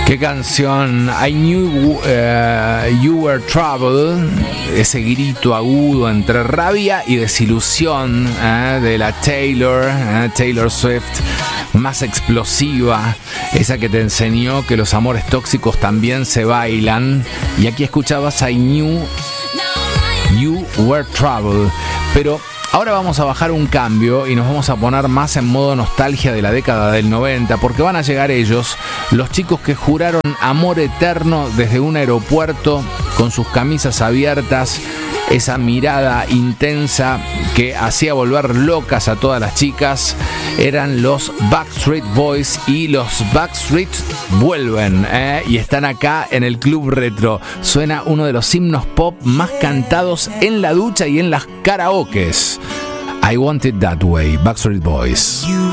Qué canción. I knew you were trouble. Ese grito agudo entre rabia y desilusión de la Taylor Swift, más explosiva, esa que te enseñó que los amores tóxicos también se bailan. Y aquí escuchabas I knew you were trouble. Pero ahora vamos a bajar un cambio y nos vamos a poner más en modo nostalgia de la década del 90, porque van a llegar ellos, los chicos que juraron amor eterno desde un aeropuerto con sus camisas abiertas, esa mirada intensa que hacía volver locas a todas las chicas. Eran los Backstreet Boys y los Backstreet vuelven y están acá en el Club Retro. Suena uno de los himnos pop más cantados en la ducha y en las karaokes. I Want It That Way, Backstreet Boys.